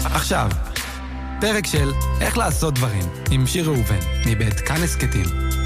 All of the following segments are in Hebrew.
עכשיו, פרק של איך לעשות דברים עם שיר ראובן, מבית כאן הסכתים.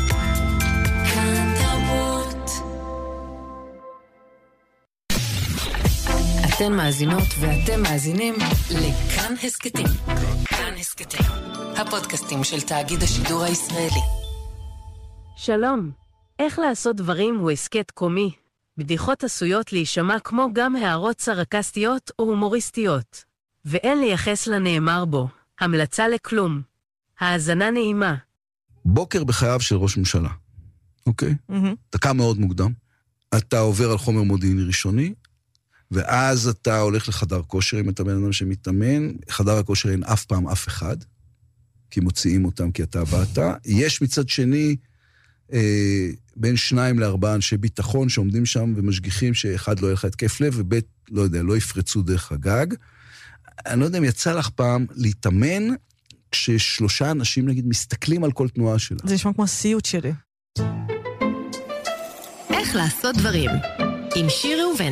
אתן מאזינות ואתם מאזינים לכאן הסכתים. כאן הסכתים, הפודקאסטים של תאגיד השידור הישראלי. שלום, איך לעשות דברים הוא הסכת קומי. בדיחות עשויות להישמע כמו גם הערות סרקסטיות או הומוריסטיות. ואין לייחס לנאמר בו. המלצה לכלום. האזנה נעימה. בוקר בחייו של ראש ממשלה. אוקיי? אתה קם מאוד מוקדם. אתה עובר על חומר מודיעיני ראשוני, ואז אתה הולך לחדר כושר, אם אתה בן אדם שמתאמן. חדר הכושר אין אף פעם אף אחד, כי מוציאים אותם כי אתה באת. יש מצד שני בין 2 ל4 אנשי ביטחון שעומדים שם ומשגיחים שאחד לא יהיה לך התקף לב, ובית, לא יודע, לא יפרצו דרך הגג. אני לא יודע אם יצא לך פעם להתאמן, כש3 אנשים, נגיד, מסתכלים על כל תנועה שלה. זה נשמע כמו הסיוט שלי. איך לעשות דברים עם שיר ראובן.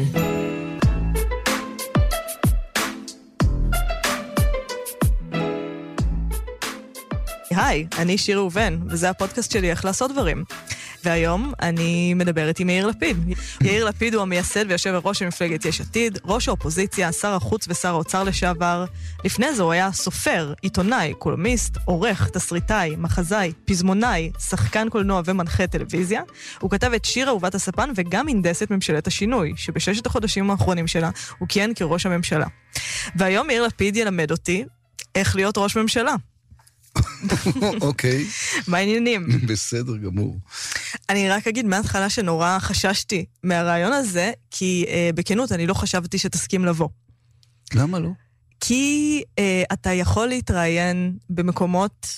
היי, אני שיר ראובן, וזה הפודקאסט שלי איך לעשות דברים. והיום אני מדברת עם יאיר לפיד. יאיר לפיד הוא המייסד ויושב ראש מפלגת יש עתיד, ראש האופוזיציה, שר החוץ ושר האוצר לשעבר. לפני זה הוא היה סופר, עיתונאי, קולומיסט, עורך, תסריטאי, מחזאי, פזמונאי, שחקן קולנוע ומנחה טלוויזיה. הוא כתב את שיר אהובת הספן וגם הנדס את ממשלת השינוי, שבששת החודשים האחרונים שלה הוא כיהן כראש הממשלה. והיום יאיר לפיד ילמד אותי איך להיות ראש ממשלה. אוקיי. מה העניינים? בסדר גמור. אני רק אגיד מההתחלה שנורא חששתי מהרעיון הזה, כי בכנות אני לא חשבתי שתסכים לבוא. למה לא? כי אתה יכול להתראיין במקומות,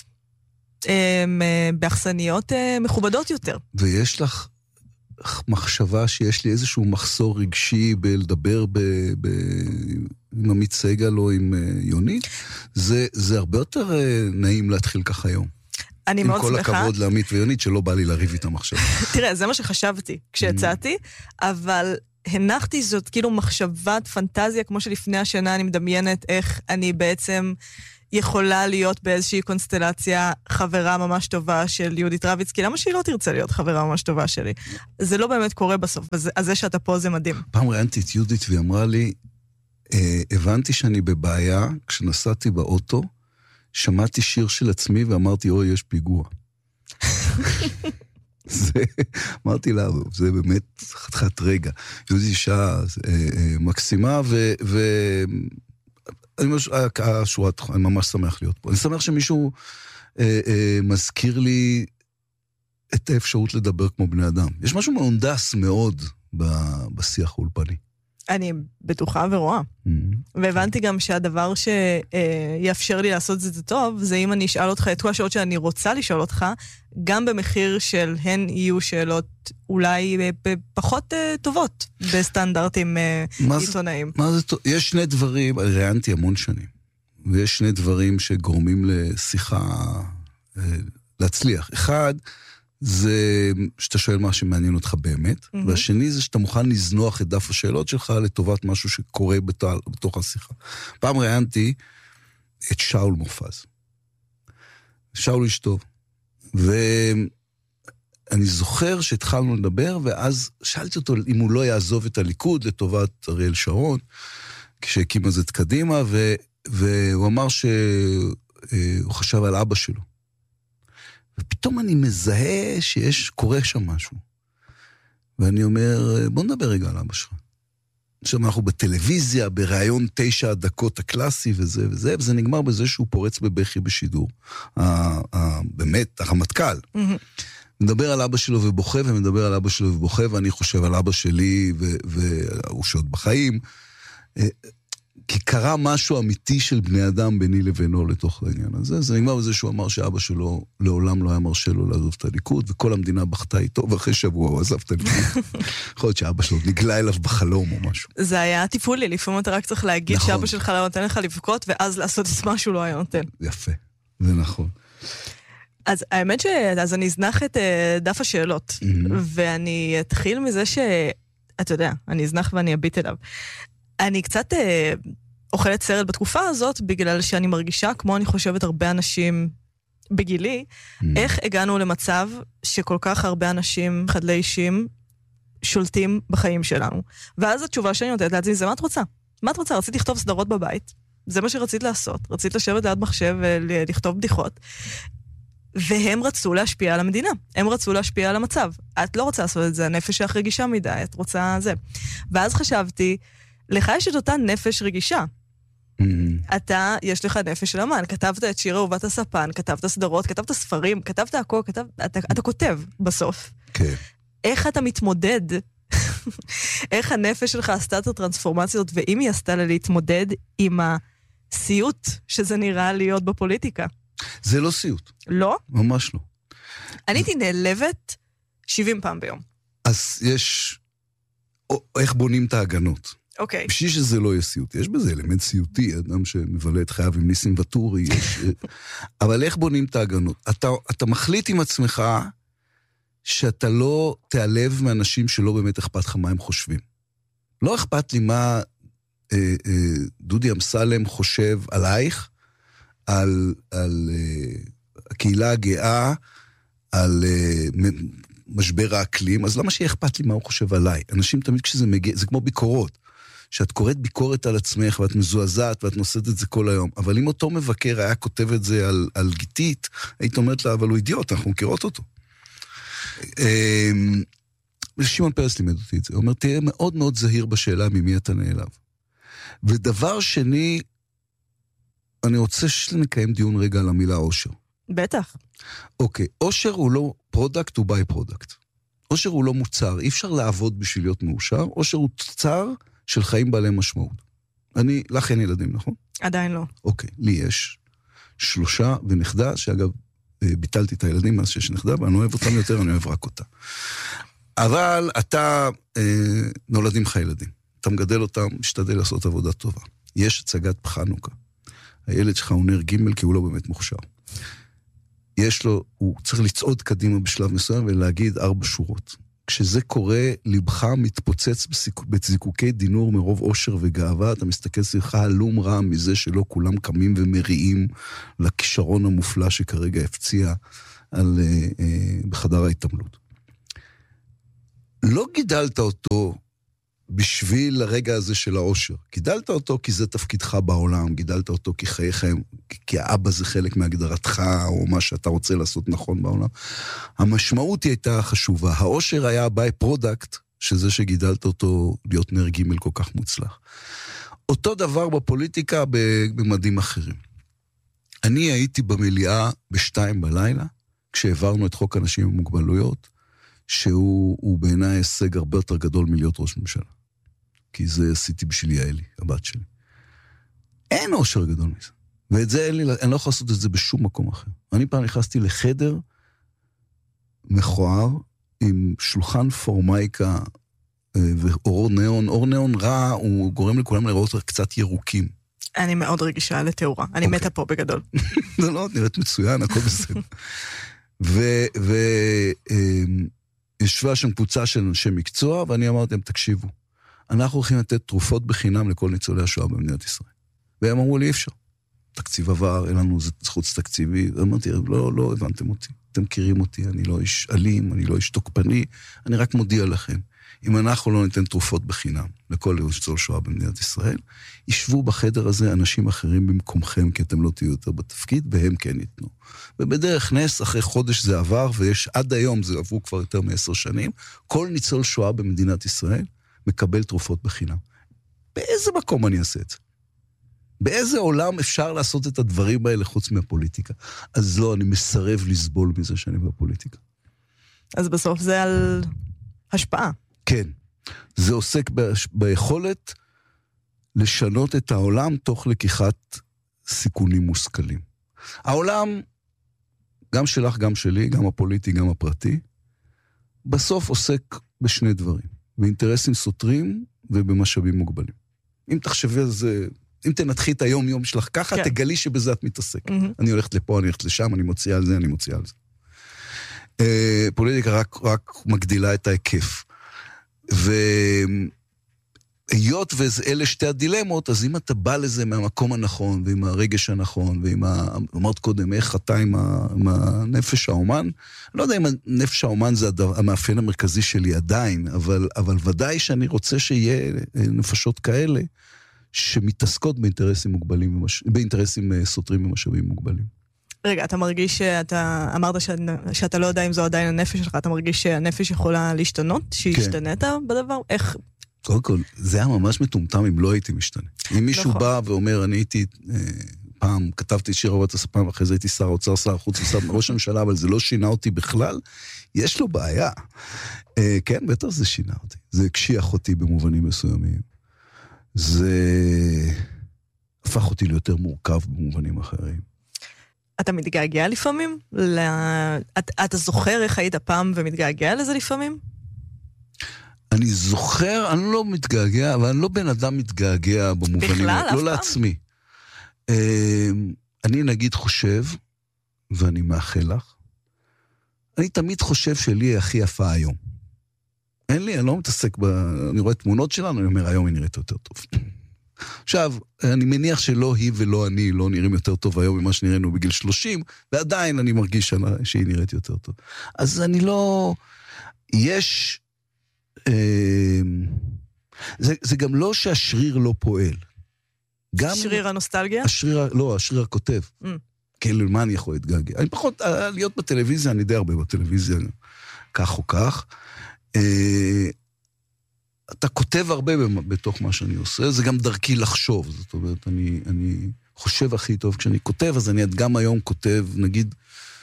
באכסניות מכובדות יותר. ויש לך מחשבה שיש לי איזשהו מחסור רגשי בלדבר עם עמית סגל או עם יונית, זה הרבה יותר נעים להתחיל כך היום. אני מאוד שמחה. עם כל הכבוד לעמית ויונית, שלא בא לי לריב איתם עכשיו. תראה, זה מה שחשבתי כשהצעתי, אבל הנחתי זאת כאילו מחשבת פנטזיה, כמו שלפני השנה אני מדמיינת איך אני בעצם יכולה להיות באיזושהי קונסטלציה חברה ממש טובה של יהודית רביצקי. למה שהיא לא תרצה להיות חברה ממש טובה שלי? זה לא באמת קורה בסוף, אז זה שאתה פה זה מדהים. פעם ראיינתי את יהודית והיא אמרה לי, הבנתי שאני בבעיה, כשנסעתי באוטו, שמעתי שיר של עצמי ואמרתי, אוי, יש פיגוע. אמרתי לה, זה באמת חתיכת רגע. יהודית אישה מקסימה, אני ממש שמח להיות פה. אני שמח שמישהו מזכיר לי את האפשרות לדבר כמו בני אדם. יש משהו מהונדס מאוד בשיח האולפני. אני בטוחה ורואה. והבנתי גם שהדבר שיאפשר לי לעשות את זה טוב, זה אם אני אשאל אותך את כל השאלות שאני רוצה לשאול אותך, גם במחיר של הן יהיו שאלות אולי פחות טובות בסטנדרטים עיתונאיים. יש 2 דברים, ראיינתי המון שנים, ויש 2 דברים שגורמים לשיחה להצליח. אחד, זה שאתה שואל מה שמעניין אותך באמת, והשני זה שאתה מוכן לזנוח את דף השאלות שלך לטובת משהו שקורה בתוך השיחה. פעם ראיינתי את שאול מופז. שאול איש טוב. ואני זוכר שהתחלנו לדבר, ואז שאלתי אותו אם הוא לא יעזוב את הליכוד לטובת אריאל שרון, כשהקים אז את קדימה, והוא אמר שהוא חשב על אבא שלו. ופתאום אני מזהה קורה שם משהו. ואני אומר, בוא נדבר רגע על אבא שלך. עכשיו אנחנו בטלוויזיה, ברעיון 9 הדקות הקלאסי וזה, וזה נגמר בזה שהוא פורץ בבכי בשידור. באמת, הרמטכ"ל. מדבר על אבא שלו ובוכה, ומדבר על אבא שלו ובוכה, ואני חושב על אבא שלי, והוא שעוד בחיים. כי קרה משהו אמיתי של בני אדם ביני לבינו לתוך העניין הזה. זה נגמר בזה שהוא אמר שאבא שלו לעולם לא היה מרשה לו לעזוב את הליכוד, וכל המדינה בכתה איתו, ואחרי שבוע הוא עזב את הליכוד. יכול להיות שאבא שלו נגלה אליו בחלום או משהו. זה היה טיפולי, לפעמים אתה רק צריך להגיד שאבא שלך לא נותן לך לבכות, ואז לעשות את מה שהוא לא היה נותן. יפה, זה נכון. אז האמת אז אני אזנח את דף השאלות, ואני אתחיל מזה אתה יודע, אני אזנח ואני אביט אליו. אני קצת אוכלת סרט בתקופה הזאת, בגלל שאני מרגישה, כמו אני חושבת הרבה אנשים בגילי, איך הגענו למצב שכל כך הרבה אנשים חדלי אישים שולטים בחיים שלנו. ואז התשובה שאני נותנת לעצמי, זה מה את רוצה? מה את רוצה? רצית לכתוב סדרות בבית, זה מה שרצית לעשות. רצית לשבת ליד מחשב ולכתוב בדיחות. והם רצו להשפיע על המדינה. הם רצו להשפיע על המצב. את לא רוצה לעשות את זה, הנפש שלך רגישה מדי, את רוצה זה. ואז חשבתי, לך יש את אותה נפש רגישה. אתה, יש לך נפש של אמן. כתבת את שיר אהובת הספן, כתבת סדרות, כתבת ספרים, כתבת הכל, אתה כותב בסוף. כן. איך אתה מתמודד? איך הנפש שלך עשתה את הטרנספורמציה הזאת, ואם היא עשתה לה להתמודד עם הסיוט שזה נראה להיות בפוליטיקה? זה לא סיוט. לא? ממש לא. אני הייתי נעלבת 70 פעם ביום. אז יש... איך בונים את ההגנות? אוקיי. בשביל שזה לא יהיה סיוטי. יש בזה אלמנט סיוטי, אדם שמבלה את חייו עם ניסים וטורי. אבל איך בונים את ההגנות? אתה מחליט עם עצמך שאתה לא תיעלב מאנשים שלא באמת אכפת לך מה הם חושבים. לא אכפת לי מה דודי אמסלם חושב עלייך, על הקהילה הגאה, על משבר האקלים, אז למה שיהיה אכפת לי מה הוא חושב עליי? אנשים תמיד כשזה מגיע, זה כמו ביקורות, שאת קוראת ביקורת על עצמך, ואת מזועזעת, ואת נושאת את זה כל היום. אבל אם אותו מבקר היה כותב את זה על גיטית, היית אומרת לה, אבל הוא אידיוט, אנחנו מכירות אותו. שמעון פרס לימד אותי את זה. הוא אומר, תהיה מאוד מאוד זהיר בשאלה ממי אתה נעלב. ודבר שני, אני רוצה שנקיים דיון רגע על המילה אושר. בטח. אוקיי, אושר הוא לא פרודקט, הוא ביי פרודקט. אושר הוא לא מוצר, אי אפשר לעבוד בשביל להיות מאושר, אושר הוא תוצר של חיים בעלי משמעות. לך אין ילדים, נכון? עדיין לא. אוקיי, לי יש 3 ונכדה, שאגב, ביטלתי את הילדים מאז שיש נכדה, ואני אוהב אותם יותר, אני אוהב רק אותה. אבל אתה נולדים לך ילדים. אתה מגדל אותם, משתדל לעשות עבודה טובה. יש הצגת חנוכה. הילד שלך הוא נר ג' כי הוא לא באמת מוכשר. יש לו, הוא צריך לצעוד קדימה בשלב מסוים ולהגיד 4 שורות. כשזה קורה, לבך מתפוצץ בזיקוקי דינור מרוב אושר וגאווה, אתה מסתכל סביבך הלום רע מזה שלא כולם קמים ומריעים לכישרון המופלא שכרגע הפציע בחדר ההתעמלות. לא גידלת אותו בשביל הרגע הזה של האושר. גידלת אותו כי זה תפקידך בעולם, גידלת אותו כי חייך, כי האבא זה חלק מהגדרתך, או מה שאתה רוצה לעשות נכון בעולם. המשמעות היא הייתה חשובה. האושר היה ביי פרודקט, שזה שגידלת אותו להיות נר ג' כל כך מוצלח. אותו דבר בפוליטיקה במדים אחרים. אני הייתי במליאה ב-2 בלילה, כשהעברנו את חוק אנשים עם מוגבלויות, שהוא בעיניי הישג הרבה יותר גדול מלהיות ראש ממשלה. כי זה עשיתי בשביל יעלי, הבת שלי. אין אושר גדול מזה. ואת זה אני לא יכול לעשות את זה בשום מקום אחר. אני פעם נכנסתי לחדר מכוער, עם שולחן פורמייקה ואור ניאון. אור ניאון רע, הוא גורם לכולם לראות קצת ירוקים. אני מאוד רגישה לתאורה. אני מתה פה בגדול. זה לא, נראית מצוין, הכל בסדר. ישבה שם קבוצה של אנשי מקצוע, ואני אמרתי להם, תקשיבו, אנחנו הולכים לתת תרופות בחינם לכל ניצולי השואה במדינת ישראל. והם אמרו לי, אי אפשר. תקציב עבר, אין לנו חוץ תקציבי. אמרתי, לא הבנתם אותי. אתם מכירים אותי, אני לא איש אלים, אני לא איש תוקפני, אני רק מודיע לכם. אם אנחנו לא ניתן תרופות בחינם לכל ניצולי שואה במדינת ישראל, ישבו בחדר הזה אנשים אחרים במקומכם, כי אתם לא תהיו יותר בתפקיד, והם כן ייתנו. ובדרך נס, אחרי חודש זה עבר, ויש עד היום, זה עברו כבר יותר מ10 שנים, כל ניצול שואה במדינת ישראל מקבל תרופות בחינם. באיזה מקום אני אעשה את זה? באיזה עולם אפשר לעשות את הדברים האלה חוץ מהפוליטיקה? אז לא, אני מסרב לסבול מזה שאני בפוליטיקה. אז בסוף זה על השפעה. כן. זה עוסק ביכולת לשנות את העולם תוך לקיחת סיכונים מושכלים. העולם, גם שלך, גם שלי, גם הפוליטי, גם הפרטי, בסוף עוסק בשני דברים. באינטרסים סותרים ובמשאבים מוגבלים. אם תחשבי על זה, אם תנתחי את היום-יום שלך ככה, כן. תגלי שבזה את מתעסק. אני הולכת לפה, אני הולכת לשם, אני מוציאה על זה, אני מוציאה על זה. פוליטיקה רק מגדילה את ההיקף. היות ואלה שתי הדילמות, אז אם אתה בא לזה מהמקום הנכון, ועם הרגש הנכון, אמרת קודם, איך אתה עם הנפש האומן, לא יודע אם הנפש האומן זה המאפיין המרכזי שלי עדיין, אבל ודאי שאני רוצה שיהיה נפשות כאלה, שמתעסקות באינטרסים מוגבלים, באינטרסים סותרים ומשאבים מוגבלים. רגע, אתה מרגיש שאתה אמרת שאתה לא יודע אם זו עדיין הנפש שלך, אתה מרגיש שהנפש יכולה להשתנות, שהשתנית בדבר? איך? קודם כל, זה היה ממש מטומטם אם לא הייתי משתנה. אם מישהו בא ואומר, אני הייתי פעם, כתבתי שיר אהבת הספיים, אחרי זה הייתי שר האוצר, שר החוץ ושר ראש הממשלה, אבל זה לא שינה אותי בכלל, יש לו בעיה. כן, בטח זה שינה אותי. זה הקשיח אותי במובנים מסוימים. זה הפך אותי ליותר מורכב במובנים אחרים. אתה מתגעגע לפעמים? אתה זוכר איך היית פעם ומתגעגע לזה לפעמים? אני זוכר, אני לא מתגעגע, אבל אני לא בן אדם מתגעגע במובנים, בכלל, לא לעצמי. אני נגיד חושב, ואני מאחל לך, אני תמיד חושב שלי הכי יפה היום. אין לי, אני לא מתעסק אני רואה תמונות שלנו, אני אומר, היום היא נראית יותר טוב. עכשיו, אני מניח שלא היא ולא אני לא נראים יותר טוב היום ממה שנראינו בגיל 30, ועדיין אני מרגיש שהיא נראית יותר טוב. אז אני לא... יש... זה גם לא שהשריר לא פועל. שריר הנוסטלגיה? לא, השריר הכותב. כאילו, מה אני יכול להתגעגע? אני פחות, להיות בטלוויזיה, אני די הרבה בטלוויזיה, כך או כך. אתה כותב הרבה בתוך מה שאני עושה, זה גם דרכי לחשוב, זאת אומרת, אני חושב הכי טוב כשאני כותב, אז אני גם היום כותב, נגיד,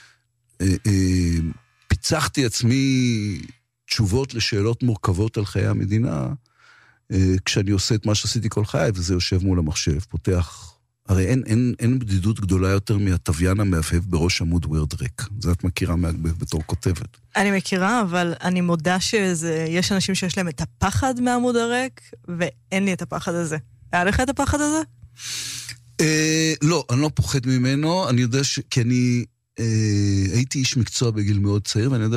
פיצחתי עצמי תשובות לשאלות מורכבות על חיי המדינה, כשאני עושה את מה שעשיתי כל חיי, וזה יושב מול המחשב, פותח, הרי אין בדידות גדולה יותר מהטוויין המהבהב בראש עמוד וורד ריק. זה את מכירה בתור כותבת. אני מכירה, אבל אני מודה שיש אנשים שיש להם את הפחד מהעמוד הריק, ואין לי את הפחד הזה. היה לך את הפחד הזה? לא, אני לא פוחד ממנו, אני יודע כי אני הייתי איש מקצוע בגיל מאוד צעיר, ואני יודע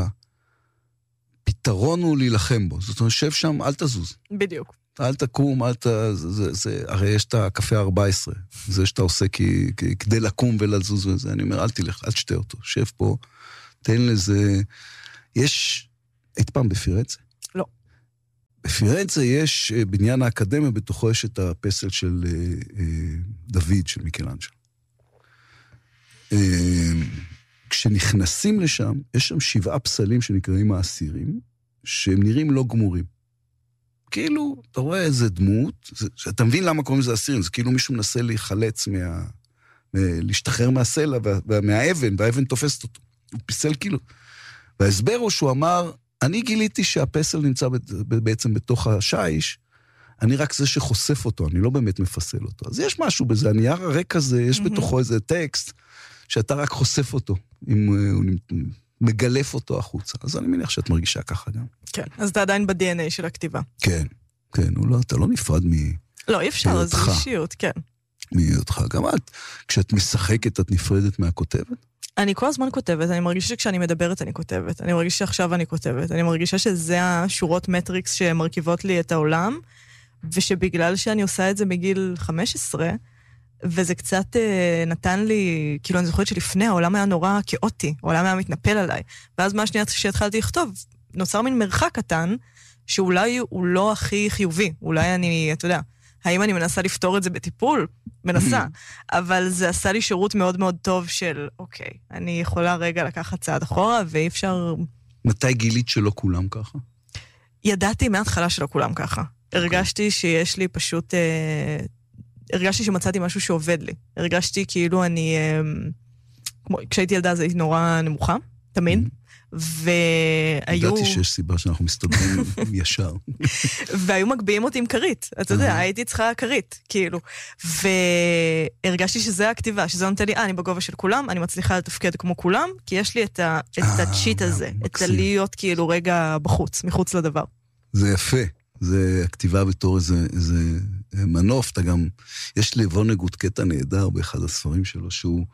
פתרון הוא להילחם בו. זאת אומרת, שב שם, אל תזוז. בדיוק. אל תקום, הרי יש את הקפה 14. זה שאתה עושה כדי לקום ולזוז וזה. אני אומר, אל תלך, אל תשתה אותו. שב פה, תן לזה... יש... היית פעם בפירנצה? לא. בפירנצה יש בניין האקדמיה, בתוכו יש את הפסל של דוד, של מיקלאנג'לו. כשנכנסים לשם, יש שם 7 פסלים שנקראים האסירים, שהם נראים לא גמורים. כאילו, אתה רואה איזה דמות, אתה מבין למה קוראים לזה אסירים, זה כאילו מישהו מנסה להיחלץ להשתחרר מהסלע ומהאבן, והאבן תופסת אותו. הוא פיסל כאילו. וההסבר הוא שהוא אמר, אני גיליתי שהפסל נמצא בעצם בתוך השיש, אני רק זה שחושף אותו, אני לא באמת מפסל אותו. אז יש משהו בזה, הנייר הריק הזה, יש בתוכו איזה טקסט, שאתה רק חושף אותו, אם הוא מגלף אותו החוצה. אז אני מניח שאת מרגישה ככה גם. כן, אז אתה עדיין ב-DNA של הכתיבה. כן, כן, אתה לא נפרד לא, אי אפשר, זה אישיות, כן. מהיותך. גם את, כשאת משחקת, את נפרדת מהכותבת? אני כל הזמן כותבת, אני מרגישה שכשאני מדברת אני כותבת, אני מרגישה שעכשיו אני כותבת, אני מרגישה שזה השורות מטריקס שמרכיבות לי את העולם, ושבגלל שאני עושה את זה מגיל 15, וזה קצת נתן לי, כאילו אני זוכרת שלפני העולם היה נורא כאוטי, העולם היה מתנפל עליי, ואז מה שנייה שהתחלתי לכתוב, נוצר מין מרחק קטן, שאולי הוא לא הכי חיובי, אולי אני, אתה יודע, האם אני מנסה לפתור את זה בטיפול? מנסה, אבל זה עשה לי שירות מאוד מאוד טוב של, אוקיי, אני יכולה רגע לקחת צעד אחורה, ואי אפשר... מתי גילית שלא כולם ככה? ידעתי מההתחלה שלא כולם ככה. הרגשתי שיש לי פשוט... הרגשתי שמצאתי משהו שעובד לי. הרגשתי כאילו אני... כשהייתי ילדה זה הייתי נורא נמוכה, תמיד. והיו... ידעתי שיש סיבה שאנחנו מסתובבים ישר. והיו מגביעים אותי עם קרית. אתה יודע, הייתי צריכה קרית, כאילו. והרגשתי שזה הכתיבה, שזה נותן לי, אני בגובה של כולם, אני מצליחה לתפקד כמו כולם, כי יש לי את הצ'יט הזה, את הלהיות כאילו רגע בחוץ, מחוץ לדבר. זה יפה. זה הכתיבה בתור איזה מנוף, אתה גם, יש לבונגוט קטע נהדר באחד הספרים שלו, שהוא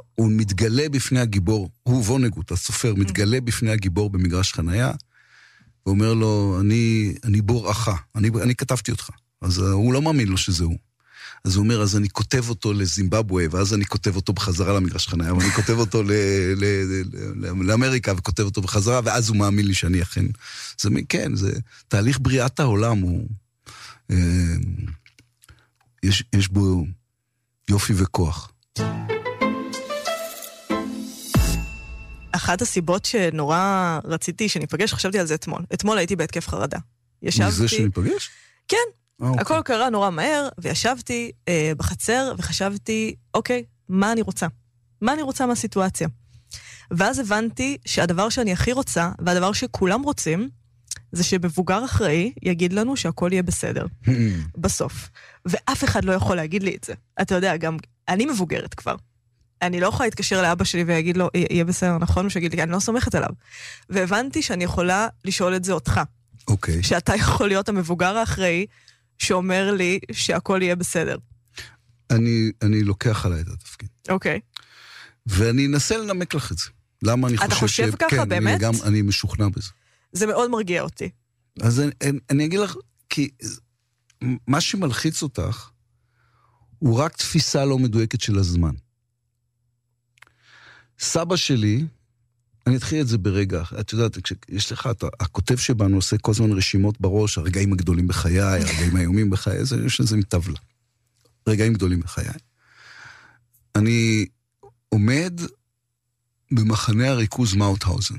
מתגלה בפני הגיבור, הוא וונגוט, הסופר, מתגלה בפני הגיבור במגרש חנייה, ואומר לו, אני בוראך, אני כתבתי אותך. אז הוא לא מאמין לו שזה הוא. אז הוא אומר, אז אני כותב אותו לזימבבואה, ואז אני כותב אותו בחזרה למגרש חניה, ואני כותב אותו לאמריקה, וכותב אותו בחזרה, ואז הוא מאמין לי שאני אכן. זה כן, זה תהליך בריאת העולם, יש בו יופי וכוח. אחת הסיבות שנורא רציתי שניפגש, חשבתי על זה אתמול. אתמול הייתי בהתקף חרדה. מזה שניפגש? כן. הכל קרה נורא מהר, וישבתי בחצר, וחשבתי, אוקיי, מה אני רוצה? מה אני רוצה מהסיטואציה? ואז הבנתי שהדבר שאני הכי רוצה, והדבר שכולם רוצים, זה שמבוגר אחראי יגיד לנו שהכל יהיה בסדר. בסוף. ואף אחד לא יכול להגיד לי את זה. אתה יודע, גם אני מבוגרת כבר. אני לא יכולה להתקשר לאבא שלי ויגיד לו, יהיה בסדר, נכון? הוא שיגיד לי, אני לא סומכת עליו. והבנתי שאני יכולה לשאול את זה אותך. אוקיי. שאתה יכול להיות המבוגר האחראי, שאומר לי שהכל יהיה בסדר. אני לוקח עליי את התפקיד. אוקיי. ואני אנסה לנמק לך את זה. למה אני חושב אתה חושב ככה, כן, באמת? אני משוכנע בזה. זה מאוד מרגיע אותי. אז אני אגיד לך, כי מה שמלחיץ אותך, הוא רק תפיסה לא מדויקת של הזמן. סבא שלי, אני אתחיל את זה ברגע, את יודעת, כשיש לך, הכותב שבנו עושה כל הזמן רשימות בראש, הרגעים הגדולים בחיי, הרגעים האיומים בחיי, יש לזה מטבלה. רגעים גדולים בחיי. אני עומד במחנה הריכוז מאוטהאוזן.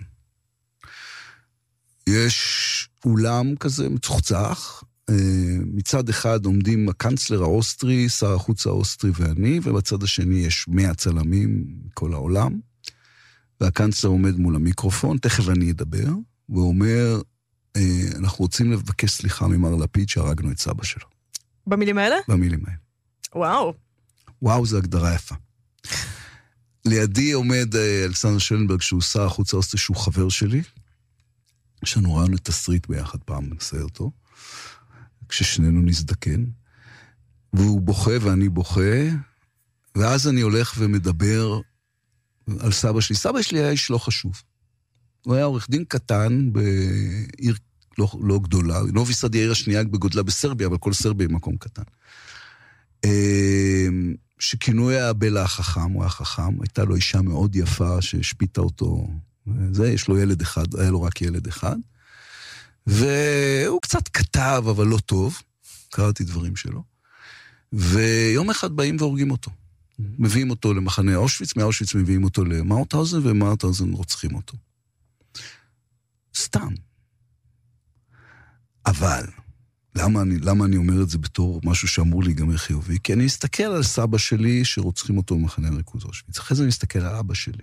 יש אולם כזה מצוחצח, מצד אחד עומדים הקנצלר האוסטרי, שר החוץ האוסטרי ואני, ובצד השני יש 100 צלמים מכל העולם, והקנצלר עומד מול המיקרופון, תכף אני אדבר, ואומר, אנחנו רוצים לבקש סליחה ממר לפיד שהרגנו את סבא שלו. במילים האלה? במילים האלה. וואו. וואו, זו הגדרה יפה. לידי עומד אלכסנדר שלנברג, שהוא שר החוץ האוסטרי, שהוא חבר שלי, שאנו ראינו את תסריט ביחד פעם, נעשה אותו, כששנינו נזדקן, והוא בוכה ואני בוכה, ואז אני הולך ומדבר על סבא שלי. סבא שלי היה איש לא חשוב. הוא היה עורך דין קטן בעיר לא גדולה, נובי סד היא העיר השנייה בגודלה בסרביה, אבל כל סרביה היא מקום קטן. שכינוי היה בלה החכם, הוא היה חכם, הייתה לו אישה מאוד יפה שהשפיטה אותו, יש לו ילד אחד, היה לו רק ילד אחד, והוא קצת כתב, אבל לא טוב, קראתי דברים שלו, ויום אחד באים והורגים אותו. מביאים אותו למחנה אושוויץ, מאושוויץ מביאים אותו למאוטהאוזן, ומאוטהאוזן רוצחים אותו. סתם. אבל, למה אני אומר את זה בתור משהו שאמור להיגמר חיובי? כי אני אסתכל על סבא שלי שרוצחים אותו במחנה הריכוז אושוויץ. אחרי זה אני אסתכל על אבא שלי,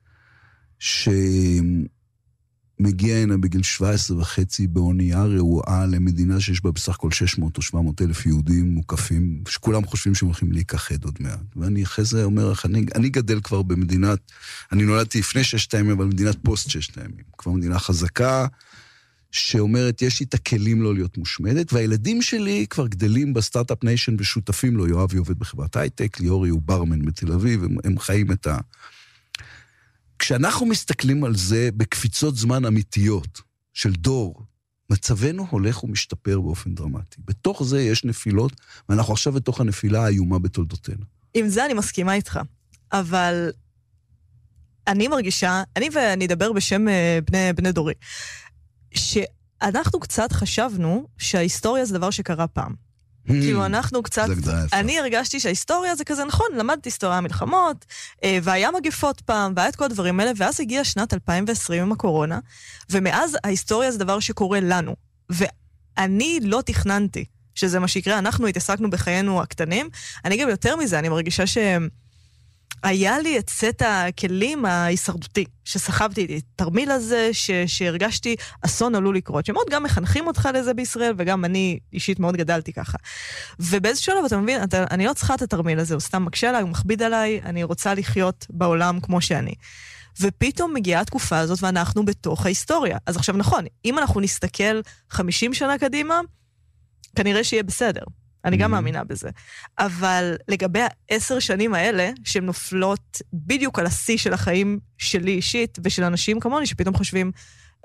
שמגיע הנה בגיל 17.5 באונייה רעועה למדינה שיש בה בסך הכל 600 או 700 אלף יהודים מוקפים, שכולם חושבים שהם הולכים להיכחד עוד מעט. ואני אחרי זה אומר, אני גדל כבר במדינת, אני נולדתי לפני 6 ימים, אבל מדינת פוסט 6 ימים. כבר מדינה חזקה, שאומרת, יש לי את הכלים לא להיות מושמדת, והילדים שלי כבר גדלים בסטארט-אפ ניישן ושותפים לו, יואבי עובד בחברת הייטק, ליאורי הוא ברמן בתל אביב, הם חיים את ה... כשאנחנו מסתכלים על זה בקפיצות זמן אמיתיות של דור, מצבנו הולך ומשתפר באופן דרמטי. בתוך זה יש נפילות, ואנחנו עכשיו בתוך הנפילה האיומה בתולדותינו. עם זה אני מסכימה איתך, אבל אני מרגישה, ואני אדבר בשם בני דורי, שאנחנו קצת חשבנו שההיסטוריה זה דבר שקרה פעם. כאילו אנחנו קצת, אני הרגשתי שההיסטוריה זה כזה נכון, למדתי היסטוריה מלחמות, והיה מגפות פעם, והיה את כל הדברים האלה, ואז הגיעה שנת 2020 עם הקורונה, ומאז ההיסטוריה זה דבר שקורה לנו. ואני לא תכננתי שזה מה שיקרה, אנחנו התעסקנו בחיינו הקטנים, אני גם יותר מזה, אני מרגישה היה לי את סט הכלים ההישרדותי, שסחבתי את התרמיל הזה, שהרגשתי אסון עלול לקרות, שמאוד גם מחנכים אותך לזה בישראל, וגם אני אישית מאוד גדלתי ככה. ובאיזשהו שלב, אתה מבין, אני לא צריכה את התרמיל הזה, הוא סתם מקשה עליי, הוא מכביד עליי, אני רוצה לחיות בעולם כמו שאני. ופתאום מגיעה התקופה הזאת, ואנחנו בתוך ההיסטוריה. אז עכשיו נכון, אם אנחנו נסתכל 50 שנה קדימה, כנראה שיהיה בסדר. אני גם מאמינה בזה. אבל לגבי 10 שנים האלה, שהן נופלות בדיוק על השיא של החיים שלי אישית, ושל אנשים כמוני, שפתאום חושבים,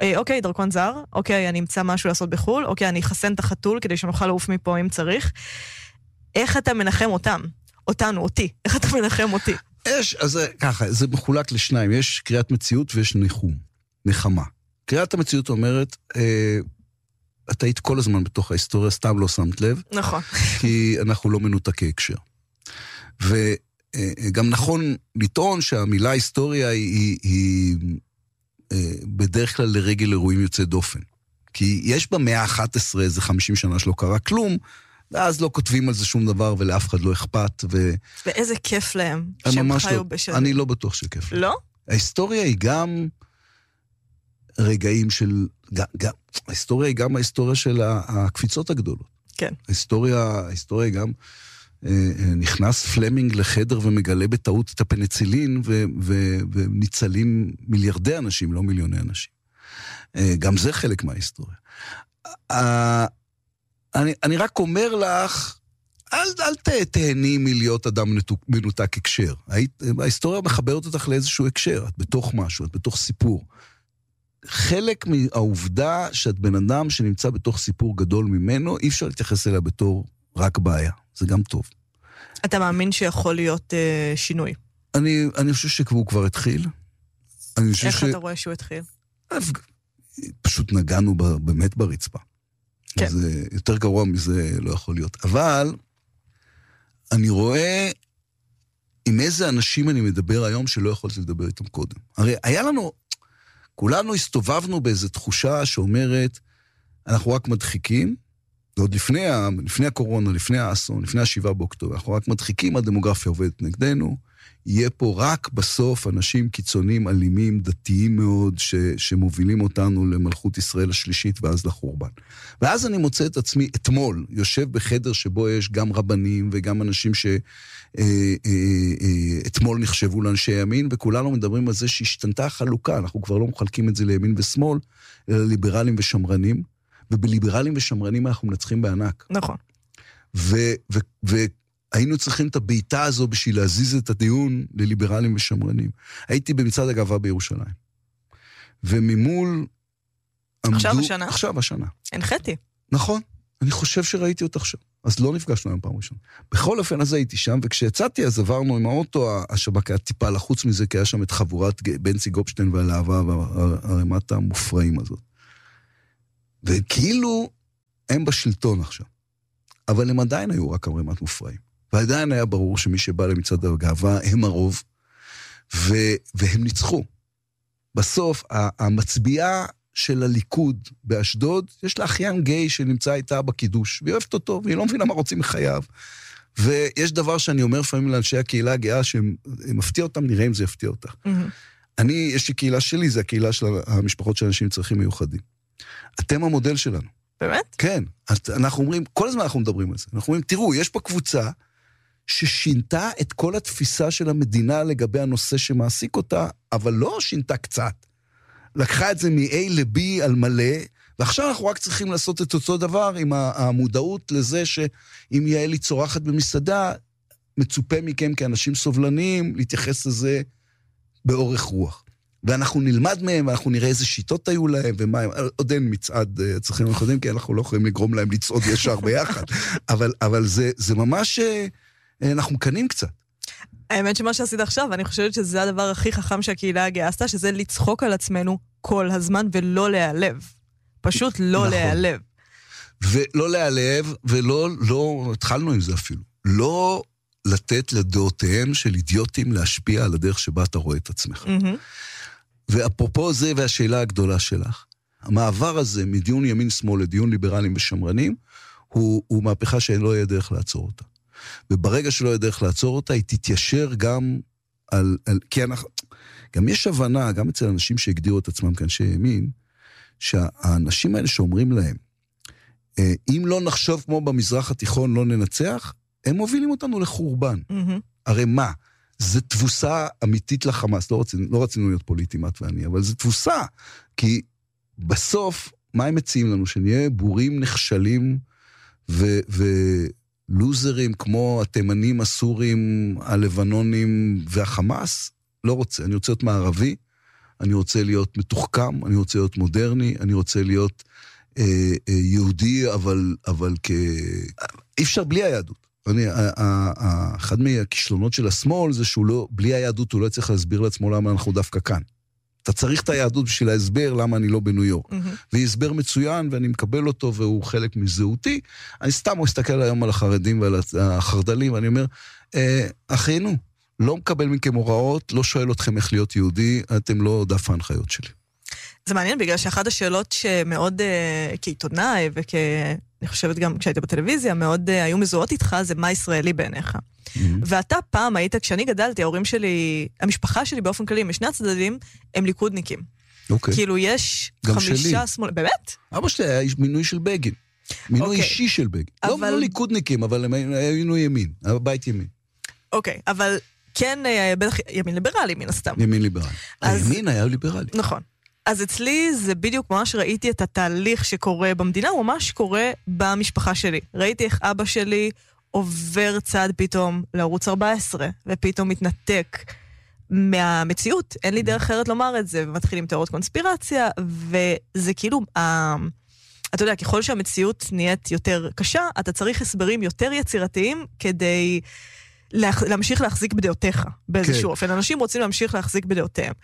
אוקיי, דרכון זר, אוקיי, אני אמצא משהו לעשות בחול, אוקיי, אני אחסן את החתול כדי שנוכל לעוף מפה אם צריך. איך אתה מנחם אותם? אותי. איך אתה מנחם אותי? אז ככה, זה מחולק לשניים. יש קריאת מציאות ויש נחמה. קריאת המציאות אומרת, אתה היית כל הזמן בתוך ההיסטוריה, סתם לא שמת לב. נכון. כי אנחנו לא מנותקי הקשר. וגם נכון לטעון שהמילה היסטוריה היא בדרך כלל לרגל אירועים יוצא דופן. כי יש במאה ה-11 איזה 50 שנה שלא קרה כלום, ואז לא כותבים על זה שום דבר, ולאף אחד לא אכפת. ואיזה כיף להם, שהם חיו בשנים. אני לא בטוח שכיף להם. לא? ההיסטוריה היא גם רגעים של... ההיסטוריה היא גם ההיסטוריה של הקפיצות הגדולות. כן. ההיסטוריה היא גם... נכנס פלמינג לחדר ומגלה בטעות את הפניצילין, וניצלים מיליארדי אנשים, לא מיליוני אנשים. גם זה חלק מההיסטוריה. אני רק אומר לך, אל תהני מלהיות אדם מנותק הקשר. ההיסטוריה מחברת אותך לאיזשהו הקשר, את בתוך משהו, את בתוך סיפור. חלק מהעובדה שאת בן אדם שנמצא בתוך סיפור גדול ממנו, אי אפשר להתייחס אליה בתור רק בעיה. זה גם טוב. אתה מאמין שיכול להיות שינוי? אני חושב שהוא כבר התחיל. איך אתה רואה שהוא התחיל? פשוט נגענו באמת ברצפה. כן. זה יותר גרוע מזה לא יכול להיות. אבל אני רואה עם איזה אנשים אני מדבר היום שלא יכולתי לדבר איתם קודם. הרי היה לנו, כולנו הסתובבנו באיזו תחושה שאומרת, אנחנו רק מדחיקים, ועוד לפני הקורונה, לפני האסון, לפני 7 באוקטובר, אנחנו רק מדחיקים, הדמוגרפיה עובדת נגדנו, יהיה פה רק בסוף אנשים קיצוניים, אלימים, דתיים מאוד, שמובילים אותנו למלכות ישראל השלישית, ואז לחורבן. ואז אני מוצא את עצמי אתמול, יושב בחדר שבו יש גם רבנים, וגם אנשים שאתמול נחשבו לאנשי ימין, וכולנו מדברים על זה שהשתנתה החלוקה, אנחנו כבר לא מחלקים את זה לימין ושמאל, אלא ליברלים ושמרנים, ובליברלים ושמרנים אנחנו מנצחים בענק. נכון. והיינו צריכים את הביתה הזו בשביל להזיז את הדיון לליברלים ושמרנים. הייתי במצעד הגאווה בירושלים. וממול... עכשיו השנה? עכשיו השנה. הנחיתי. נכון. אני חושב שראיתי אותה עכשיו. אז לא נפגשנו היום פעם ראשונה. בכל אופן אז הייתי שם, וכשיצאתי אז עברנו עם האוטו, השב"כ היה טיפה לחוץ מזה, כי היה שם את חבורת בנצי גופשטיין והלהבה והרמת המופרעים הזאת. וכאילו הם בשלטון עכשיו. אבל הם עדיין היו רק הרמת מופרעים. ועדיין היה ברור שמי שבא למצעד הגאווה הם הרוב, והם ניצחו. בסוף, המצביעה של הליכוד באשדוד, יש לה אחיין גיי שנמצא איתה בקידוש, והיא אוהבת אותו, והיא לא מבינה מה רוצים מחייו. ויש דבר שאני אומר לפעמים לאנשי הקהילה הגאה, שמפתיע אותם, נראה אם זה יפתיע אותך. יש לי קהילה שלי, זה הקהילה של המשפחות של אנשים צרכים מיוחדים. אתם המודל שלנו. באמת? כן. אנחנו אומרים, כל הזמן אנחנו מדברים על זה. אנחנו אומרים, תראו, יש פה קבוצה ששינתה את כל התפיסה של המדינה לגבי הנושא שמעסיק אותה, אבל לא שינתה קצת. לקחה את זה מ-A ל-B על מלא, ועכשיו אנחנו רק צריכים לעשות את אותו דבר עם המודעות לזה שאם יעלי צורחת במסעדה, מצופה מכם כאנשים סובלניים להתייחס לזה באורך רוח. ואנחנו נלמד מהם, ואנחנו נראה איזה שיטות היו להם, ומה הם, עוד אין מצעד צריכים לחודים, כי אנחנו לא יכולים לגרום להם לצעוד ישר ביחד. אבל זה ממש, אנחנו מקנים קצת. האמת שמה שעשית עכשיו, אני חושבת שזה הדבר הכי חכם שהקהילה הגאה עשתה, שזה לצחוק על עצמנו כל הזמן, ולא להיעלב. פשוט לא להיעלב. ולא להיעלב, ולא, התחלנו עם זה אפילו. לא לתת לדעותיהם של אידיוטים להשפיע על הדרך שבה אתה רואה את עצמך. ואפרופו זה והשאלה הגדולה שלך, המעבר הזה מדיון ימין-שמאל לדיון ליברלים ושמרנים, הוא מהפכה שלא יהיה דרך לעצור אותה. וברגע שלא יהיה דרך לעצור אותה, היא תתיישר גם כי גם יש הבנה, גם אצל אנשים שהגדירו את עצמם כאנשי ימין, שהאנשים האלה שאומרים להם, אם לא נחשוב כמו במזרח התיכון לא ננצח, הם מובילים אותנו לחורבן. הרי מה? זה תבוסה אמיתית לחמאס, לא רצינו להיות פוליטיים, את ואני, אבל זה תבוסה, כי בסוף, מה הם מציעים לנו? שנהיה בורים נכשלים ולוזרים כמו התימנים, הסורים, הלבנונים והחמאס? לא רוצה, אני רוצה להיות מערבי, אני רוצה להיות מתוחכם, אני רוצה להיות מודרני, אני רוצה להיות יהודי, אבל אי אפשר בלי היהדות. אחד מהכישלונות של השמאל זה שהוא לא, בלי היהדות הוא לא צריך להסביר לעצמו למה אנחנו דווקא כאן. אתה צריך את היהדות בשביל להסבר למה אני לא בניו יורק. והיא הסבר מצוין, ואני מקבל אותו, והוא חלק מזהותי. אני סתם מסתכל היום על החרדים ועל החרדלים, ואני אומר, אחינו, לא מקבל מכם הוראות, לא שואל אתכם איך להיות יהודי, אתם לא דף ההנחיות שלי. זה מעניין, בגלל שאחת השאלות שמאוד כעיתונאי, אני חושבת גם כשהיית בטלוויזיה, מאוד היו מזוהות איתך, זה מה ישראלי בעיניך. ואתה פעם היית, כשאני גדלתי, ההורים שלי, המשפחה שלי באופן כללי, משני הצדדים, הם ליכודניקים. כאילו יש 5 שמאל... באמת? אבא שלי היה מינוי של בגין. מינוי אישי של בגין. לא ליכודניקים, אבל הם היינו ימין. הבית ימין. אוקיי, אבל כן, בטח ימין ליברלי מן הסתם. ימין ליברלי. הימין היה ליברלי. נכון. אז אצלי זה בדיוק ממש ראיתי את התהליך שקורה במדינה, הוא ממש קורה במשפחה שלי. ראיתי איך אבא שלי עובר צעד פתאום לערוץ 14, ופתאום מתנתק מהמציאות. אין לי דרך אחרת לומר את זה, ומתחילים תיאוריות קונספירציה, וזה כאילו, אתה יודע, ככל שהמציאות נהיית יותר קשה, אתה צריך הסברים יותר יצירתיים כדי להמשיך להחזיק בדעותיך באיזשהו אופן. אנשים רוצים להמשיך להחזיק בדעותיהם.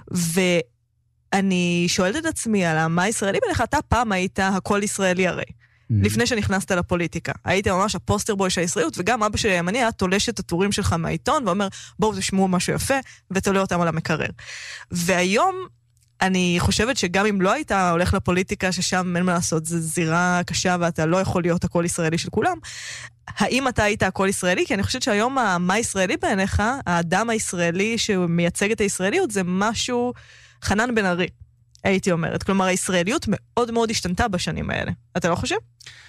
ואני שואלת את עצמי על מה ישראלי בלך, אתה פעם היית הכל ישראלי הרי. לפני שנכנסת לפוליטיקה. הייתי ממש הפוסטר בוי של הישראליות, וגם אבא שלי הימני היה תולש את הטורים שלך מהעיתון, ואומר, בואו תשמעו משהו יפה, ותולה אותם על המקרר. והיום, אני חושבת שגם אם לא היית הולך לפוליטיקה, ששם אין מה לעשות, זו זירה קשה, ואתה לא יכול להיות הכל ישראלי של כולם, האם אתה היית הכל ישראלי? כי אני חושבת שהיום מה ישראלי בעיניך, האדם הישראלי שמייצג את הישראליות, זה משהו חנן בן ארי. הייתי אומרת. כלומר, הישראליות מאוד מאוד השתנתה בשנים האלה. אתה לא חושב?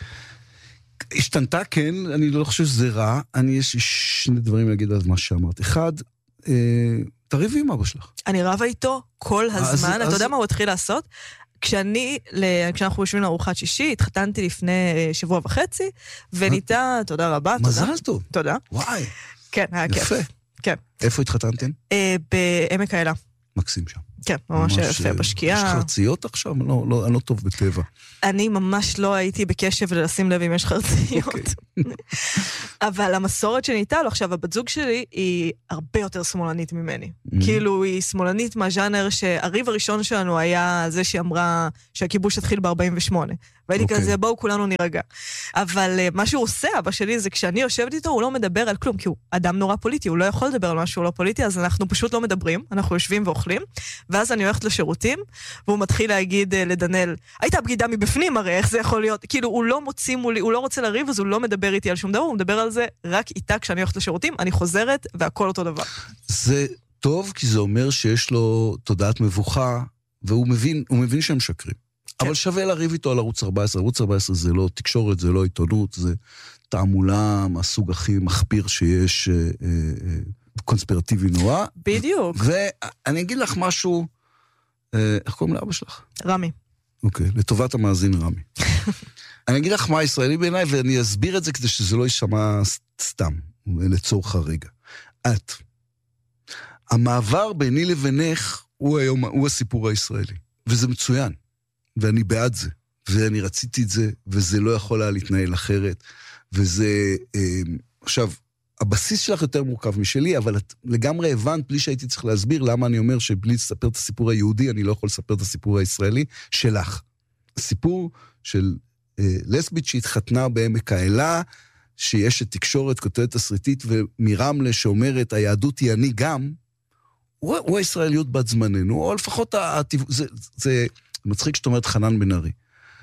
השתנתה, כן. אני לא חושב שזה רע. יש שני דברים להגיד על מה שאמרת. אחד, תריבי עם אבא שלך. אני רבה איתו כל הזמן. אתה יודע מה הוא התחיל לעשות? כשאנחנו יושבים לארוחת שישי, התחתנתי לפני 1.5 שבוע, וניתה, תודה רבה. מזל טוב. תודה. וואי. כן, היה כיף. יפה. כן. איפה התחתנתם? בעמק האלה. מקסים שם. כן, ממש יפה, בשקיעה. יש חרציות עכשיו? אני לא טוב בטבע. אני ממש לא הייתי בקשב לשים לב אם יש חרציות. אבל המסורת שניתה לו, עכשיו, הבת זוג שלי היא הרבה יותר שמאלנית ממני. כאילו, היא שמאלנית מהז'אנר שהריב הראשון שלנו היה זה שאמרה שהכיבוש התחיל ב-48. והייתי כזה, בואו כולנו נירגע. אבל מה שהוא עושה, אבא שלי, זה כשאני יושבת איתו, הוא לא מדבר על כלום, כי הוא אדם נורא פוליטי, הוא לא יכול לדבר על משהו לא פוליטי, אז אנחנו פשוט לא מדברים, אנחנו יושבים ואוכלים, ואז אני הולכת לשירותים, והוא מתחיל להגיד לדנאל, הייתה בגידה מבפנים הרי, איך זה יכול להיות? כאילו, הוא לא מוציא מולי, הוא לא רוצה לריב, אז הוא לא מדבר איתי על שום דבר, הוא מדבר על זה רק איתה כשאני הולכת לשירותים, אני חוזרת, והכל אותו דבר. זה טוב, כי זה אומר שיש לו תודעת מבוכה, והוא מבין שהם שקרים. אבל שווה לריב איתו על ערוץ 14. ערוץ 14 זה לא תקשורת, זה לא עיתונות, זה תעמולה מהסוג הכי מחפיר שיש, קונספירטיבי נורא. בדיוק. ואני אגיד לך משהו, איך קוראים לאבא שלך? רמי. אוקיי, לטובת המאזין רמי. אני אגיד לך מה ישראלי בעיניי, ואני אסביר את זה כדי שזה לא יישמע סתם, לצורך הרגע. המעבר ביני לבינך הוא הסיפור הישראלי, וזה מצוין. ואני בעד זה, ואני רציתי את זה, וזה לא יכול היה להתנהל אחרת, וזה, עכשיו, הבסיס שלך יותר מורכב משלי, אבל את לגמרי הבנת, בלי שהייתי צריך להסביר, למה אני אומר שבלי לספר את הסיפור היהודי, אני לא יכול לספר את הסיפור הישראלי שלך. הסיפור של לסבית שהתחתנה בעמק האלה, שיש את תקשורת, כותבת תסריטית, ומרמלה שאומרת, היהדות היא אני גם, הוא הישראליות בת זמננו, או לפחות, זה מצחיק שאת אומרת חנן בן ארי.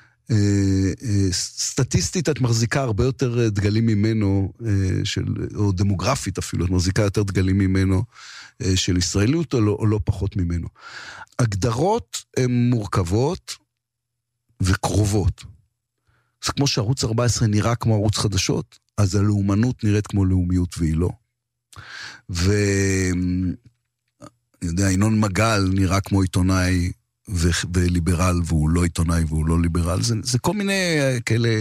סטטיסטית את מחזיקה הרבה יותר דגלים ממנו, או דמוגרפית אפילו, את מחזיקה יותר דגלים ממנו, של ישראליות או לא פחות ממנו. הגדרות הן מורכבות וקרובות. זה כמו שערוץ 14 נראה כמו ערוץ חדשות, אז הלאומנות נראית כמו לאומיות והיא לא. אני יודע, ינון מגל נראה כמו עיתונאי וליברל, והוא לא עיתונאי והוא לא ליברל. זה כל מיני כאלה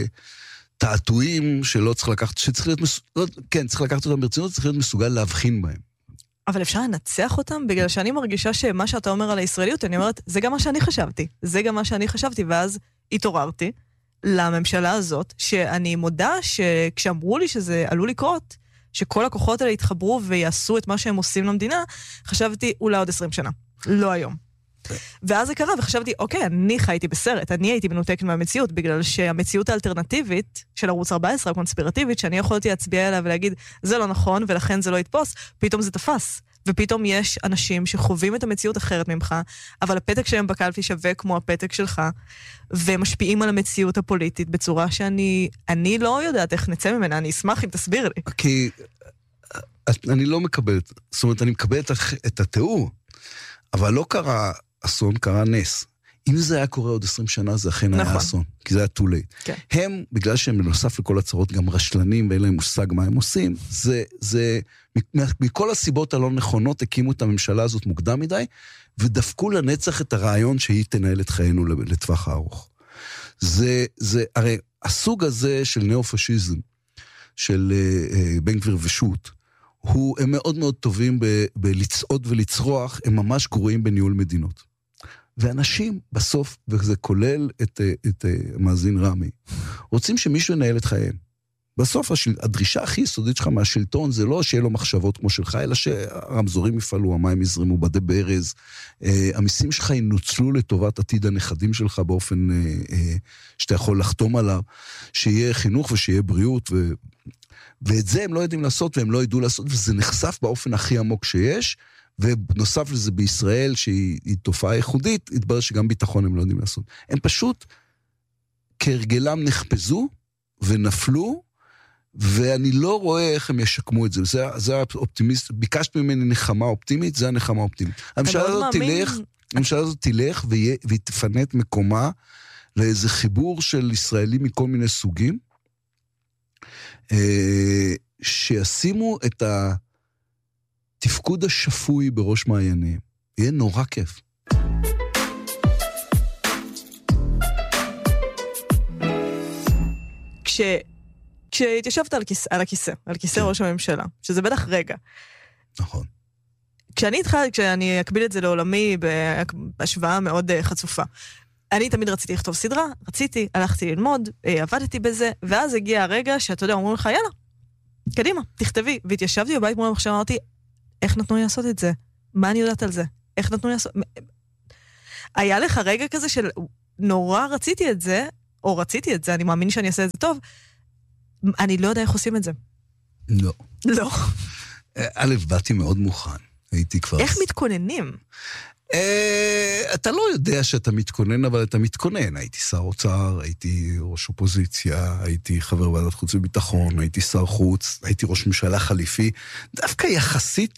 תעתועים שלא צריך לקחת, שצריך להיות, כן, צריך לקחת אותם ברצינות, צריך להיות מסוגל להבחין בהם. אבל אפשר לנצח אותם? בגלל שאני מרגישה שמה שאתה אומר על הישראליות, אני אומרת, זה גם מה שאני חשבתי. זה גם מה שאני חשבתי, ואז התעוררתי לממשלה הזאת, שאני מודה שכשאמרו לי שזה עלול לקרות, שכל הכוחות האלה יתחברו ויעשו את מה שהם עושים למדינה, חשבתי אולי עוד 20 שנה. לא היום. ואז זה קרה, וחשבתי, אוקיי, אני חייתי בסרט, אני הייתי מנותקת מהמציאות, בגלל שהמציאות האלטרנטיבית של ערוץ 14, הקונספירטיבית, שאני יכולתי להצביע אליה ולהגיד, זה לא נכון, ולכן זה לא יתפוס, פתאום זה תפס. ופתאום יש אנשים שחווים את המציאות אחרת ממך, אבל הפתק שלהם בקלפי שווה כמו הפתק שלך, ומשפיעים על המציאות הפוליטית בצורה שאני לא יודעת איך נצא ממנה, אני אשמח אם תסביר לי. כי אני לא מקבל, זאת אומרת, אני מקבל את התיאור, אבל לא קרה אסון, קרה נס. אם זה היה קורה עוד 20 שנה, זה אכן היה אסון, כי זה היה too late. כן. הם, בגלל שהם בנוסף לכל הצרות גם רשלנים, ואין להם מושג מה הם עושים, זה מכל הסיבות הלא נכונות, הקימו את הממשלה הזאת מוקדם מדי, ודפקו לנצח את הרעיון שהיא תנהל את חיינו לטווח הארוך. הרי הסוג הזה של נאו-פשיזם, של בן גביר ושות, הם מאוד מאוד טובים בלצעוד ולצרוח, הם ממש גרועים בניהול מדינות. ואנשים בסוף, וזה כולל את מאזין רמי, רוצים שמישהו ינהל את חייהם. בסוף הדרישה הכי יסודית שלך מהשלטון, זה לא שיהיה לו מחשבות כמו שלך, אלא שהרמזורים יפעלו, המים יזרמו, בדי ברז, המיסים שלך ינוצלו לטובת עתיד הנכדים שלך באופן שאתה יכול לחתום עליו, שיהיה חינוך ושיהיה בריאות, ואת זה הם לא יודעים לעשות, והם לא ידעו לעשות, וזה נחשף באופן הכי עמוק שיש, ונוסף לזה בישראל, שהיא תופעה ייחודית, התברר שגם ביטחון הם לא יודעים לעשות. הם פשוט, כהרגלם נחפזו, ונפלו, ואני לא רואה איך הם ישקמו את זה. זה האופטימיסט, ביקשת ממני נחמה אופטימית, זה הנחמה אופטימית. הממשלה הזאת תלך, והיא תפנה את מקומה, לאיזה חיבור של ישראלים מכל מיני סוגים, שישימו את התפקוד השפוי בראש מעייניהם. יהיה נורא כיף. כשהתיישבת על כיסא ראש הממשלה, שזה בטח רגע. נכון. כשאני אקביל את זה לעולמי בהשוואה מאוד חצופה. אני תמיד רציתי לכתוב סדרה, הלכתי ללמוד, עבדתי בזה, ואז הגיע הרגע שאתה יודע, אומרים לך, יאללה, קדימה, תכתבי. והתיישבתי בבית מול המחשב, אמרתי, איך נתנו לי לעשות את זה? מה אני יודעת על זה? איך נתנו לי לעשות? היה לך רגע כזה של נורא רציתי את זה, אני מאמין שאני אעשה את זה טוב, אני לא יודע איך עושים את זה. לא. לא. א', באתי מאוד מוכן. הייתי כבר... איך מתכוננים? אתה לא יודע שאתה מתכונן, אבל אתה מתכונן. הייתי שר אוצר, הייתי ראש אופוזיציה, הייתי חבר ועדת חוץ וביטחון, הייתי שר חוץ, הייתי ראש ממשלה חליפי. דווקא יחסית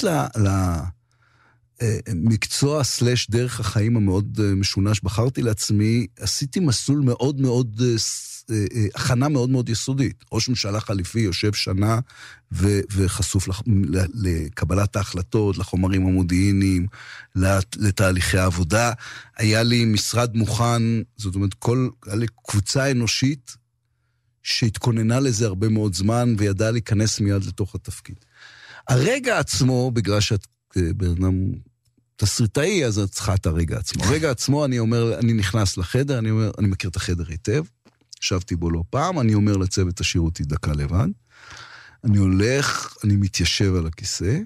למקצוע סלש דרך החיים המאוד משונה שבחרתי לעצמי, עשיתי מסלול מאוד מאוד, הכנה מאוד מאוד יסודית. ראש ממשלה חליפי יושב שנה וחשוף לקבלת ההחלטות, לחומרים המודיעיניים, לתהליכי העבודה. היה לי משרד מוכן, זאת אומרת, היה לי קבוצה אנושית שהתכוננה לזה הרבה מאוד זמן, וידעה להיכנס מיד לתוך התפקיד. הרגע עצמו, בגלל שאת בן תסריטאי, אז את צריכה את הרגע עצמו. הרגע עצמו, אני נכנס לחדר, אני מכיר את החדר היטב, ישבתי בו לא פעם, אני אומר לצוות תשאירו אותי דקה לבד, אני הולך, אני מתיישב על הכיסא,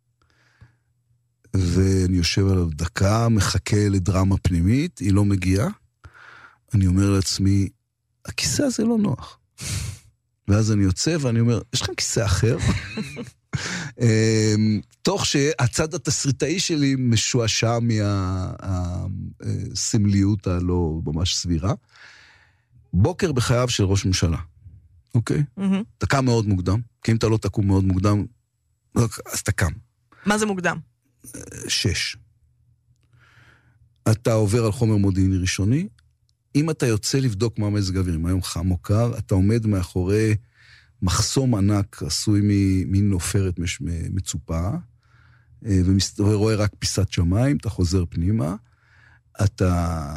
ואני יושב עליו דקה, מחכה לדרמה פנימית, היא לא מגיעה, אני אומר לעצמי, הכיסא הזה לא נוח. ואז אני יוצא ואני אומר, יש לכם כיסא אחר? תוך שהצד התסריטאי שלי משועשע מהסמליות הלא ממש סבירה. בוקר בחייו של ראש ממשלה, אוקיי? אתה קם מאוד מוקדם, כי אם אתה לא תקום מאוד מוקדם, אז אתה קם. מה זה מוקדם? 6. אתה עובר על חומר מודיעיני ראשוני, אם אתה יוצא לבדוק מה מזג האוויר, אם היום חם או קר, אתה עומד מאחורי מחסום ענק, עשוי ממין עופרת מצופה, ורואה רק פיסת שמיים, אתה חוזר פנימה, אתה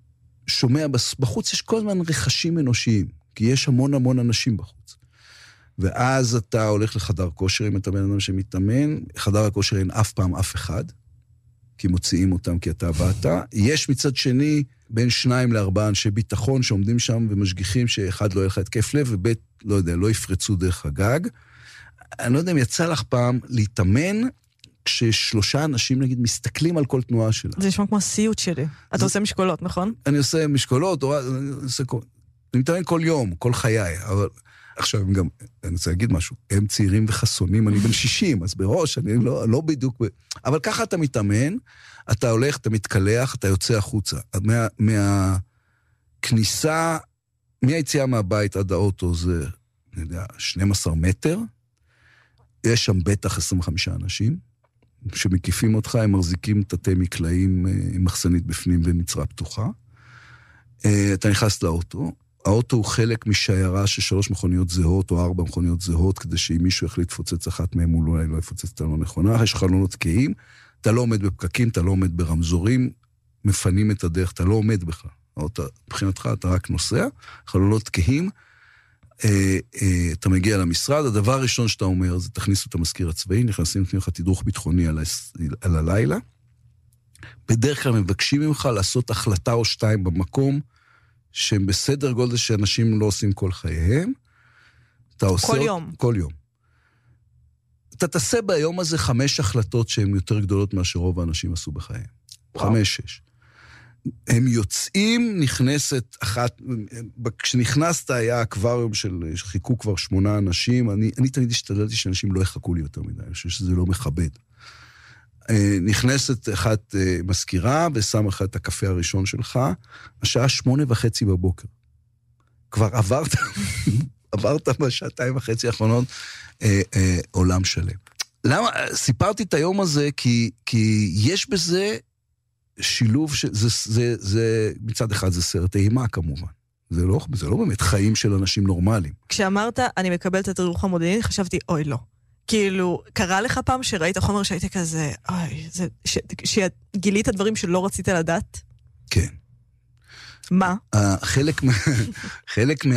שומע, בחוץ יש כל הזמן רכשים אנושיים, כי יש המון המון אנשים בחוץ. ואז אתה הולך לחדר כושר, אם אתה בן אדם שמתאמן, חדר הכושר אין אף פעם אף אחד, כי מוציאים אותם כי אתה באת. יש מצד שני בין 2 ל4 אנשי ביטחון שעומדים שם ומשגיחים שאחד לא יהיה לך התקף לב, ובית, לא יודע, לא יפרצו דרך הגג. אני לא יודע אם יצא לך פעם להתאמן, כש3 אנשים, נגיד, מסתכלים על כל תנועה שלה. זה נשמע כמו הסיוט שלי. אתה עושה משקולות, נכון? אני עושה משקולות, אני מתאמן כל יום, כל חיי, אבל עכשיו גם, אני רוצה להגיד משהו, הם צעירים וחסונים, אני בן 60, אז בראש, אני לא בדיוק, אבל ככה אתה מתאמן, אתה הולך, אתה מתקלח, אתה יוצא החוצה. מהכניסה, מהיציאה מהבית עד האוטו, זה, אני יודע, 12 מטר, יש שם בטח 25 אנשים, שמקיפים אותך, הם מחזיקים תתי מקלעים עם מחסנית בפנים ומצרה פתוחה. אתה נכנס לאוטו, האוטו הוא חלק משיירה של 3 מכוניות זהות או 4 מכוניות זהות, כדי שאם מישהו החליט לפוצץ אחת מהם, הוא אולי לא יפוצץ את הלא נכונה, יש חלונות תקעים, אתה לא עומד בפקקים, אתה לא עומד ברמזורים, מפנים את הדרך, אתה לא עומד בכלל. מבחינתך אתה רק נוסע, חלונות תקעים, אתה מגיע למשרד, הדבר הראשון שאתה אומר, זה תכניסו את המזכיר הצבאי, נכנסים לך תדרוך ביטחוני על הלילה, בדרך כלל מבקשים ממך לעשות החלטה או 2 במקום, שהם בסדר גודל שאנשים לא עושים כל חייהם, אתה עושה... כל יום. כל יום. אתה תעשה ביום הזה 5 החלטות שהן יותר גדולות מאשר רוב האנשים עשו בחייהם. 5-6. הם יוצאים, נכנסת אחת, כשנכנסת היה אקווריום של חיכו כבר 8 אנשים, אני תמיד השתדלתי שאנשים לא יחכו לי יותר מדי, אני חושב שזה לא מכבד. נכנסת אחת מזכירה, ושם לך את הקפה הראשון שלך, השעה 8:30 בבוקר. כבר עברת בשעתיים וחצי האחרונות עולם שלם. למה? סיפרתי את היום הזה, כי יש בזה שילוב, זה מצד אחד זה סרט אימה כמובן. זה לא באמת חיים של אנשים נורמליים. כשאמרת, אני מקבל את התדרוך המודיעיני, חשבתי, אוי לא. כאילו, קרה לך פעם שראית חומר שהיית כזה, אוי, שגילית דברים שלא רצית לדעת? כן. מה? חלק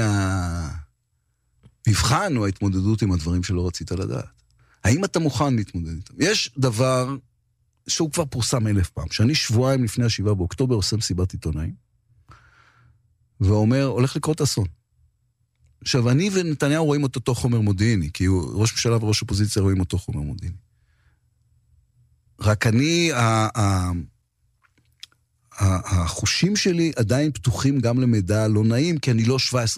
מהמבחן או ההתמודדות עם הדברים שלא רצית לדעת. האם אתה מוכן להתמודד איתם? יש דבר שהוא כבר פורסם 1000 פעם, שאני שבועיים לפני 7 באוקטובר עושה מסיבת עיתונאים, ואומר, הולך לקרות אסון. עכשיו, אני ונתניהו רואים אותו חומר מודיעיני, כי ראש ממשלה וראש אופוזיציה רואים אותו חומר מודיעיני. רק אני, החושים שלי עדיין פתוחים גם למידע לא נעים, כי אני לא 17